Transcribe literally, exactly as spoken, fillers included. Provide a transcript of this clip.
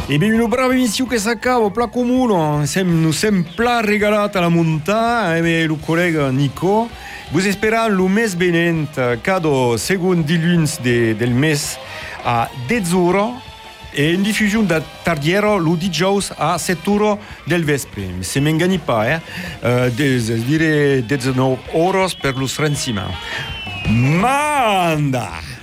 E ben una brava emissione che s'accava, pla comune, sem, nous sem pla regalat a la monta, e il collega Nico. Vous esperam lo mes benent, cado segon diluns de, del mes a dez ore, e in diffusion da tardiero lo dijous a set ore del vespre. Se m'engani pas, eh? Uh, des, dire dezenove horas per lo srenciment. Manda!